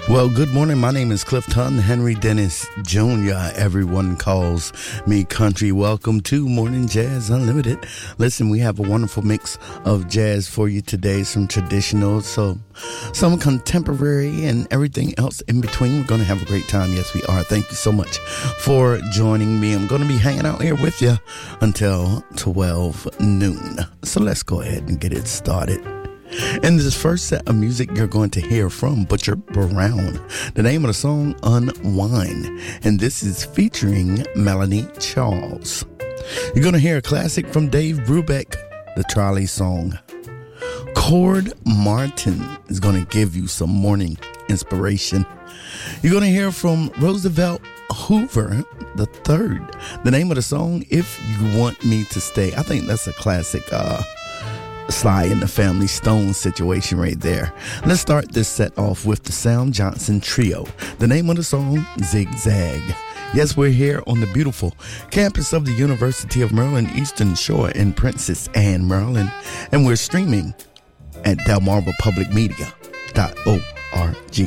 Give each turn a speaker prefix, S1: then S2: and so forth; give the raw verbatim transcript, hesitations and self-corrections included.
S1: Well, good morning. My name is Clifton Henry Dennis Junior Everyone calls me Country. Welcome to Morning Jazz Unlimited. Listen, we have a wonderful mix of jazz for you today. Some traditional, so some contemporary, and everything else in between. We're going to have a great time. Yes, we are. Thank you so much for joining me. I'm going to be hanging out here with you until twelve noon. So let's go ahead and get it started. In this first set of music, you're going to hear from Butcher Brown. The name of the song, Unwind. And this is featuring Melanie Charles. You're going to hear a classic from Dave Brubeck, the Trolley Song. Cord Martin is going to give you some morning inspiration. You're going to hear from Roosevelt Hoover the third. The name of the song, If You Want Me to Stay. I think that's a classic uh Sly and the Family Stone situation right there. Let's start this set off with the Sam Johnson Trio. The name of the song, Zigzag. Yes, we're here on the beautiful campus of the University of Maryland Eastern Shore in Princess Anne, Maryland, and we're streaming at delmarva public media dot org.